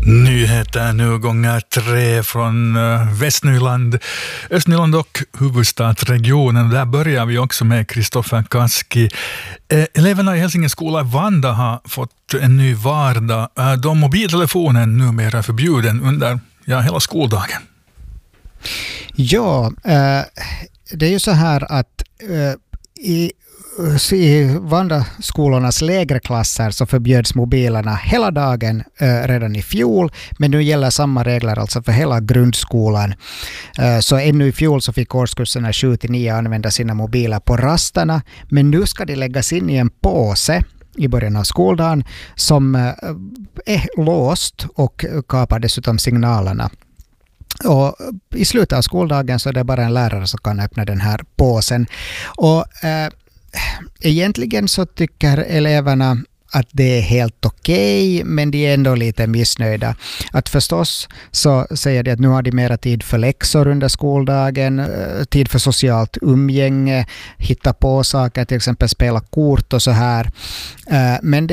Nyheter nu gånger 3 från Västnyland, Östnyland och huvudstadsregionen. Där börjar vi också med Kristoffer Kaski. Eleverna i Helsingin skola i Vanda har fått en ny vardag. De mobiltelefonen numera är förbjuden under hela skoldagen. Ja, det är ju så här att i Vanda-skolornas lägre klasser så förbjöds mobilerna hela dagen redan i fjol, men nu gäller samma regler alltså för hela grundskolan. Så ännu i fjol så fick årskurserna 7-9 använda sina mobiler på rasterna, men nu ska de läggas in i en påse i början av skoldagen som är låst och kapar dessutom signalerna. Och i slutet av skoldagen så är det bara en lärare som kan öppna den här påsen. Och egentligen så tycker eleverna att det är helt okej, men de är ändå lite missnöjda. Att förstås så säger de att nu har de mera tid för läxor under skoldagen, tid för socialt umgänge, hitta på saker, till exempel spela kort och så här. Men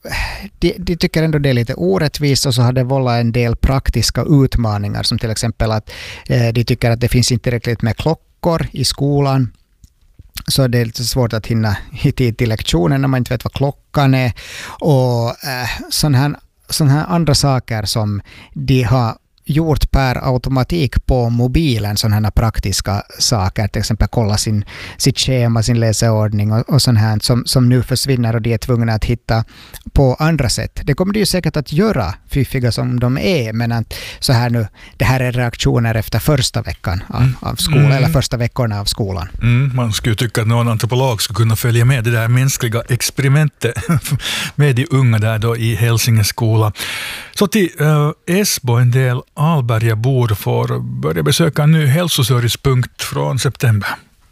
de tycker ändå det är lite orättvist, och så har det vållat en del praktiska utmaningar, som till exempel att de tycker att det finns inte tillräckligt med klockor i skolan. Så det är lite svårt att hinna i tid till lektionen när man inte vet vad klockan är. Och sådana här andra saker som de har gjort per automatik på mobilen, sådana här praktiska saker, till exempel kolla sitt schema, sin läsordning och sånt här som nu försvinner, och de är tvungna att hitta på andra sätt. Det kommer de ju säkert att göra, fiffiga som de är, men att så här nu, det här är reaktioner efter första veckan av skolan, eller första veckorna av skolan. Man skulle tycka att någon antropolog skulle kunna följa med det där mänskliga experimentet med de unga där då i Helsingin skola. Så till Esbo, en del Albergabor får börja besöka en ny hälsoservicepunkt från september.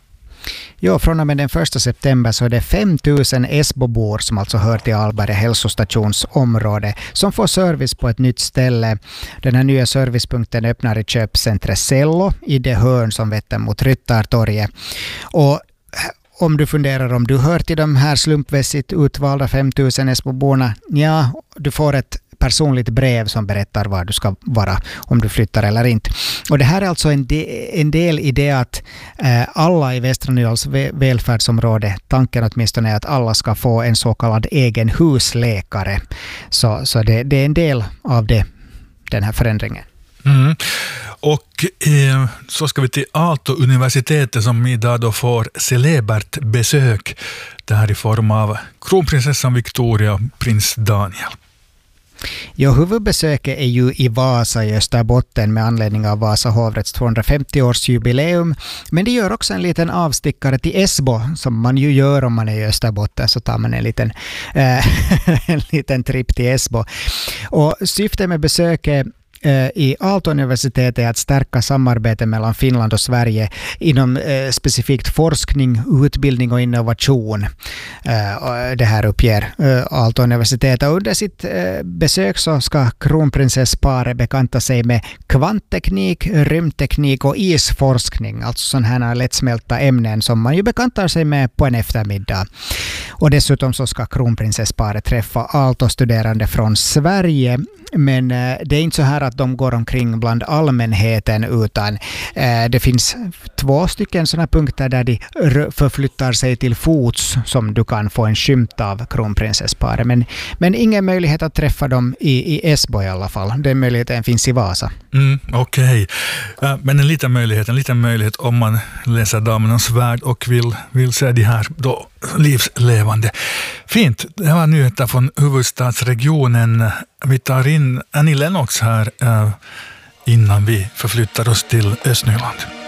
Ja, från och med den 1 september så är det 5 000 Esbobor som alltså hör till Alberga hälsostationsområde som får service på ett nytt ställe. Den här nya servicepunkten öppnar i köpcentret Sello i det hörn som vetter mot Ryttartorget. Och om du funderar om du hör till de här slumpmässigt utvalda 5 000 Esboborna, du får ett personligt brev som berättar var du ska vara, om du flyttar eller inte. Och det här är alltså en del i det att alla i Västra Nylands välfärdsområde, tanken åtminstone är att alla ska få en så kallad egen husläkare. Så det är en del av den här förändringen. Mm. Och så ska vi till Aalto-universitetet som idag då får celebert besök. Det här i form av kronprinsessan Victoria och prins Daniel. Ja, huvudbesöket är ju i Vasa i Österbotten med anledning av Vasa hovrätts 250-årsjubileum. Men det gör också en liten avstickare till Esbo, som man ju gör om man är i Österbotten, så tar man en liten tripp till Esbo. Och syftet med besöket i Aalto-universitetet är att stärka samarbetet mellan Finland och Sverige inom specifikt forskning, utbildning och innovation. Det här uppger Aalto-universitetet. Under sitt besök så ska kronprinsessparet bekanta sig med kvantteknik, rymdteknik och isforskning, alltså sådana här lättsmälta ämnen som man ju bekantar sig med på en eftermiddag. Och dessutom så ska kronprinsessparet träffa Aalto-studerande från Sverige, men det är inte så här att de går omkring bland allmänheten, utan det finns 2 stycken sådana punkter där de förflyttar sig till fots som du kan få en skymt av kronprinsessparet. Men ingen möjlighet att träffa dem i Esbo i alla fall. Den möjligheten finns i Vasa. Okej. Men en liten möjlighet om man läser Damernas värld och vill se de här då livslevande. Fint, det var nyheter från huvudstadsregionen. Vi tar in Annie Lennox här innan vi förflyttar oss till Östnyland.